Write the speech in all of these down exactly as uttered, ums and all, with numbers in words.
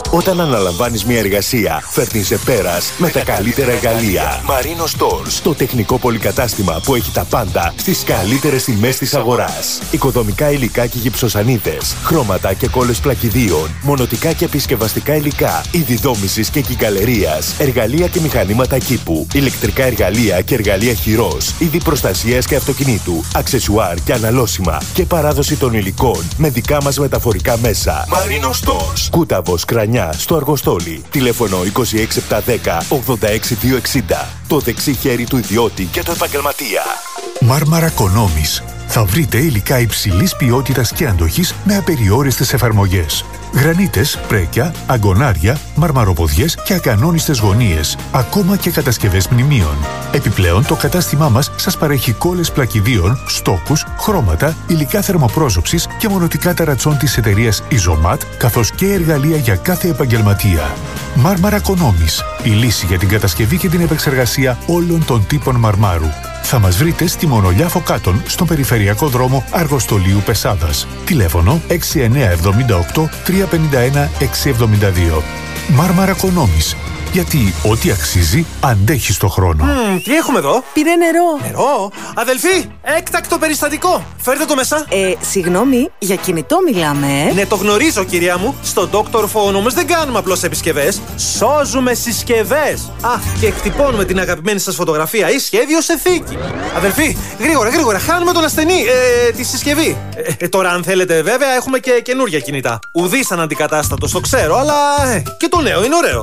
Όταν αναλαμβάνεις μια εργασία, φέρνεις σε πέρας με τα καλύτερα εργαλεία. Marino Stores, το τεχνικό πολυκατάστημα που έχει τα πάντα στις καλύτερες τιμές της αγοράς. Οικοδομικά υλικά και γυψοσανίδες, χρώματα και κόλλες πλακιδίων, μονοτικά και επισκευαστικά υλικά, είδη δόμησης και κυκαλερίας, εργαλεία και μηχανήματα κήπου, ηλεκτρικά εργαλεία και εργαλεία χειρός, είδη προστασίας και αυτοκινήτου, αξεσουάρ και αναλώσιμα και παράδοση των υλικών με δικά μας μεταφορικά μέσα. Marino Stores, Κούταβος, Κρανιά, στο Αργοστόλι. Τηλέφωνο είκοσι έξι επτακόσια δέκα ογδόντα έξι διακόσια εξήντα. Το δεξί χέρι του ιδιώτη και του επαγγελματία. Μάρμαρα Κονόμης. Θα βρείτε υλικά υψηλής ποιότητας και αντοχής με απεριόριστες εφαρμογές. Γρανίτες, πρέκια, αγκονάρια, μαρμαροποδιές και ακανόνιστες γωνίες, ακόμα και κατασκευές μνημείων. Επιπλέον, το κατάστημά μας σας παρέχει κόλλες πλακιδίων, στόκους, χρώματα, υλικά θερμοπρόζωψης και μονοτικά ταρατσών της εταιρείας Isomat, καθώς και εργαλεία για κάθε επαγγελματία. Μάρμαρα Κονόμης, η λύση για την κατασκευή και την επεξεργασία όλων των τύπων μαρμάρου. Θα μας βρείτε στη Μονολιά Φωκάτων, στον περιφερειακό δρόμο Αργοστολίου Πεσάδας. Τηλέφωνο έξι εννιά εβδομήντα οκτώ τριακόσια πενήντα ένα εξακόσια εβδομήντα δύο. Μάρμαρα Κονόμης. Γιατί ό,τι αξίζει αντέχει στο χρόνο. Mm, τι έχουμε εδώ? Πήρε νερό. Νερό? Αδελφοί, έκτακτο περιστατικό. Φέρτε το μέσα. Ε, συγγνώμη, για κινητό μιλάμε, ε? Ναι, το γνωρίζω, κυρία μου. Στο Doctor Phone όμως δεν κάνουμε απλώς επισκευές. Σώζουμε συσκευές. Α, και εκτυπώνουμε την αγαπημένη σας φωτογραφία ή σχέδιο σε θήκη. Αδελφοί, γρήγορα, γρήγορα, χάνουμε τον ασθενή. Ε, τη συσκευή. Ε, ε, τώρα, αν θέλετε, βέβαια, έχουμε και καινούργια κινητά. Ουδής αναντικατάστατος, το ξέρω, αλλά ε, και το νέο είναι ωραίο.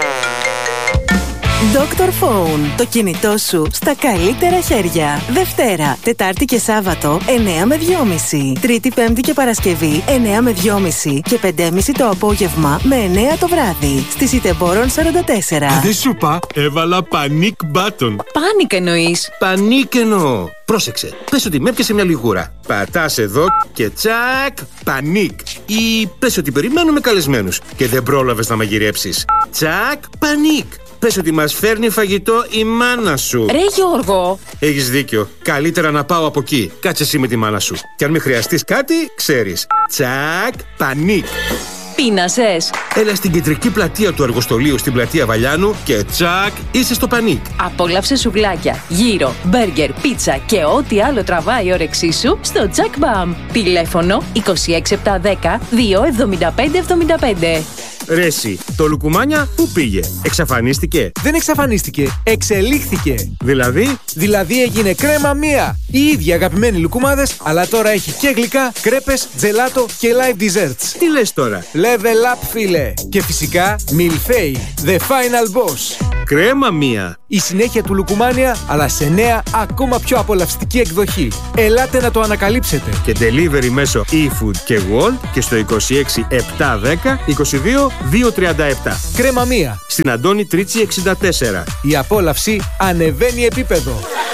Doctor Phone. Το κινητό σου στα καλύτερα χέρια. Δευτέρα, Τετάρτη και Σάββατο εννιά με δυόμιση. Τρίτη, Πέμπτη και Παρασκευή εννιά με δυόμιση. Και πέντε και μισή το απόγευμα με εννιά το βράδυ. Στη Σιτεμπόρων σαράντα τέσσερα. Δεν σου είπα, έβαλα panic button. Panic εννοείς? Panic εννοώ. Πρόσεξε, πες ότι με έπιασε μια λιγούρα. Πατάς εδώ και τσακ, πανίκ. Ή πες ότι περιμένουμε καλεσμένους και δεν πρόλαβες να μαγειρέψεις. Τσακ, πανίκ. Πες ότι μας φέρνει φαγητό η μάνα σου. Ρε Γιώργο! Έχεις δίκιο. Καλύτερα να πάω από εκεί. Κάτσε εσύ με τη μάνα σου. Και αν με χρειαστείς κάτι, ξέρεις. Τσακ, πανίκ. Πείνασες? Έλα στην κεντρική πλατεία του Αργοστολίου, στην πλατεία Βαλιάνου και τσακ, είσαι στο πανίκ. Απόλαυσε σουβλάκια, γύρο, μπέργκερ, πίτσα και ό,τι άλλο τραβάει η όρεξή σου στο Jack Bam. Τηλέφωνο είκοσι έξι επτακόσια δέκα διακόσια εβδομήντα πέντε εβδομήντα πέντε. Ρέση, το λουκουμάνια πού πήγε? Εξαφανίστηκε? Δεν εξαφανίστηκε, εξελίχθηκε. Δηλαδή? Δηλαδή έγινε κρέμα μία. Οι ίδιοι αγαπημένοι λουκουμάδες, αλλά τώρα έχει και γλυκά, κρέπες, τζελάτο και live desserts. Τι λες τώρα? Level up, φίλε. Και φυσικά Milfei, the final boss. Κρέμα μία. Η συνέχεια του λουκουμάνια, αλλά σε νέα, ακόμα πιο απολαυστική εκδοχή. Ελάτε να το ανακαλύψετε. Και delivery μέσω eFood και Wolt και στο είκοσι έξι επτακόσια δέκα είκοσι δύο διακόσια τριάντα επτά. Κρέμα μία. Στην Αντώνη Τρίτσι εξήντα τέσσερα. Η απόλαυση ανεβαίνει επίπεδο.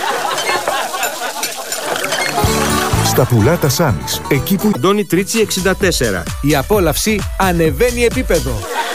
Στα πουλάτα Σάνης, εκεί που Αντώνη Τρίτσι εξήντα τέσσερα. Η απόλαυση ανεβαίνει επίπεδο.